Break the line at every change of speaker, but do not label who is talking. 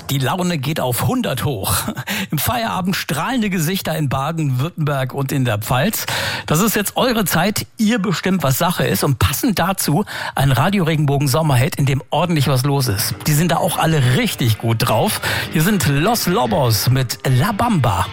und die Laune geht auf 100 hoch. Im Feierabend strahlende Gesichter in Baden-Württemberg und in der Pfalz. Das ist jetzt eure Zeit. Ihr bestimmt, was Sache ist. Und passend dazu ein Radio-Regenbogen-Sommerhit, in dem ordentlich was los ist. Die sind da auch alle richtig gut drauf. Hier sind Los Lobos mit La Bamba.